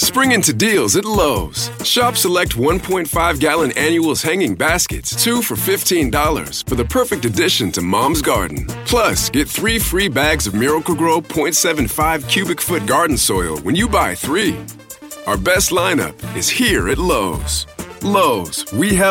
Spring into deals at Lowe's. Shop select 1.5-gallon annuals hanging baskets, 2 for $15 for the perfect addition to Mom's garden. Plus, get 3 free bags of Miracle-Gro 0.75 cubic foot garden soil when you buy 3. Our best lineup is here at Lowe's. Lowe's, we help.